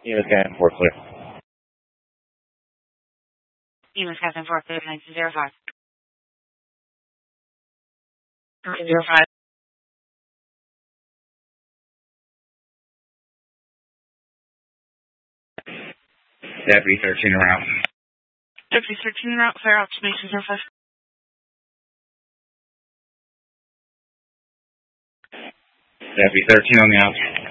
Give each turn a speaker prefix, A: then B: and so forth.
A: Enos Captain 4 clear.
B: Enos Captain 4 clear, 1905. 1905.
A: Deputy 13 around.
B: Deputy 13 route, fire optimization 05.
A: Deputy 13 on the out.